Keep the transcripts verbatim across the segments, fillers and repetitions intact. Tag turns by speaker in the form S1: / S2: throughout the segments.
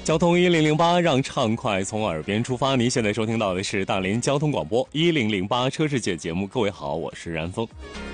S1: 交通一零零八，让畅快从耳边出发。您现在收听到的是大连交通广播一零零八车世界节目。各位好，我是然峰。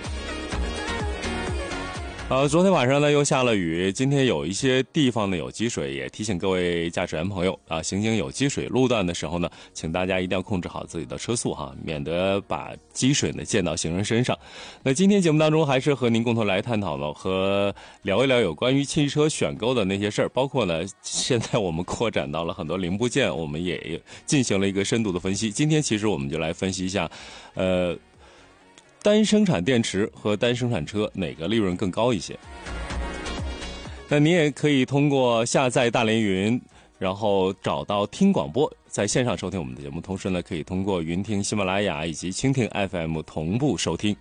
S1: 呃，昨天晚上呢又下了雨，今天有一些地方呢有积水，也提醒各位驾驶员朋友啊，行经有积水路段的时候呢，请大家一定要控制好自己的车速哈，免得把积水呢溅到行人身上。那今天节目当中还是和您共同来探讨了和聊一聊有关于汽车选购的那些事儿，包括呢现在我们扩展到了很多零部件，我们也进行了一个深度的分析。今天其实我们就来分析一下，呃。单生产电池和单生产车哪个利润更高一些？那你也可以通过下载大连云，然后找到听广播，在线上收听我们的节目，同时呢可以通过云听、喜马拉雅以及蜻蜓 F M 同步收听。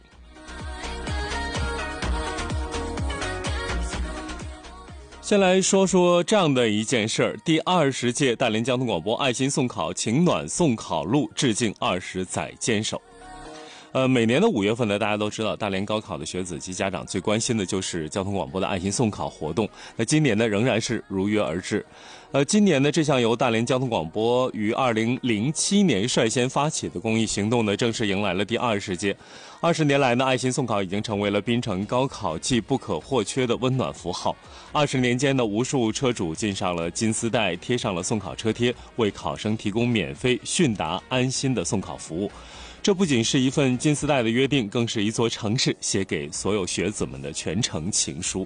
S1: 先来说说这样的一件事儿：第二十届大连交通广播爱心送考情暖送考路致敬二十载坚守。呃，每年的五月份呢，大家都知道，大连高考的学子及家长最关心的就是交通广播的爱心送考活动。那今年呢，仍然是如约而至。呃，今年呢，这项由大连交通广播于二零零七年率先发起的公益行动呢，正式迎来了第二十届。二十年来呢，爱心送考已经成为了槟城高考季不可或缺的温暖符号。二十年间呢，无数车主进上了金丝带，贴上了送考车贴，为考生提供免费、迅达、安心的送考服务。这不仅是一份金丝带的约定，更是一座城市写给所有学子们的全程情书。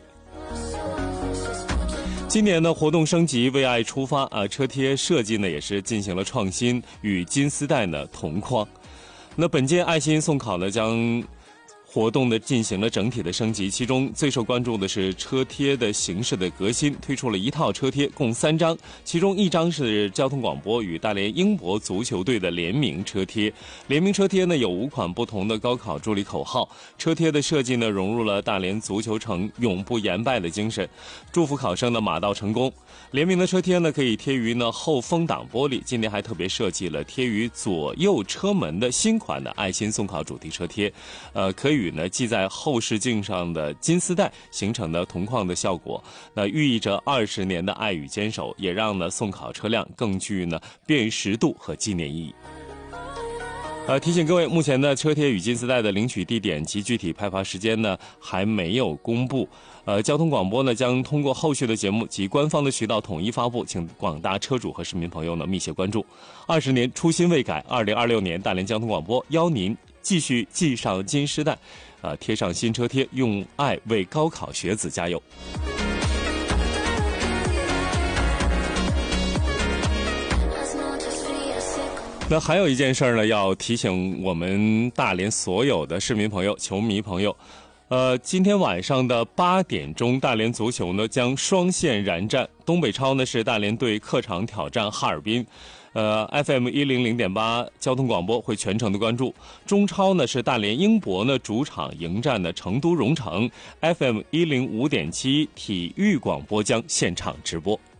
S1: 今年呢，活动升级，为爱出发啊，车贴设计呢也是进行了创新，与金丝带呢同框。那本届爱心送考呢，将活动的进行了整体的升级，其中最受关注的是车贴的形式的革新，推出了一套车贴，共三张，其中一张是交通广播与大连英博足球队的联名车贴。联名车贴呢有五款不同的高考助力口号，车贴的设计呢融入了大连足球城永不言败的精神，祝福考生的马到成功。联名的车贴呢可以贴于呢后风挡玻璃，今年还特别设计了贴于左右车门的新款的爱心送考主题车贴，呃，可以与呢系在后视镜上的金丝带形成的同框的效果，那寓意着二十年的爱与坚守，也让呢送考车辆更具呢辨识度和纪念意义。呃，提醒各位，目前的车贴与金丝带的领取地点及具体派发时间呢还没有公布。呃，交通广播呢将通过后续的节目及官方的渠道统一发布，请广大车主和市民朋友呢密切关注。二十年初心未改，二零二六年大连交通广播邀您继续系上金丝带，呃，贴上新车贴，用爱为高考学子加油。那还有一件事呢，要提醒我们大连所有的市民朋友、球迷朋友，呃，今天晚上的八点钟，大连足球呢将双线燃战，东北超呢是大连队客场挑战哈尔滨。呃 ，F M 一零零点八交通广播会全程的关注。中超呢是大连英博呢主场迎战的成都蓉城 ，F M 一零五点七体育广播将现场直播。